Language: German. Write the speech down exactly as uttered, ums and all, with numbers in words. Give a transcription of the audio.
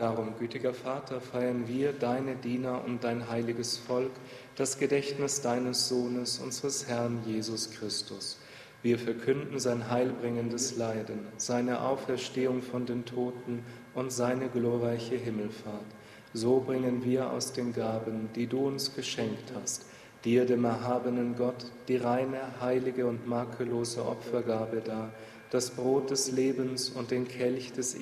Darum, gütiger Vater, feiern wir, deine Diener und dein heiliges Volk, das Gedächtnis deines Sohnes, unseres Herrn Jesus Christus. Wir verkünden sein heilbringendes Leiden, seine Auferstehung von den Toten und seine glorreiche Himmelfahrt. So bringen wir aus den Gaben, die du uns geschenkt hast, dir, dem erhabenen Gott, die reine, heilige und makellose Opfergabe dar, das Brot des Lebens und den Kelch des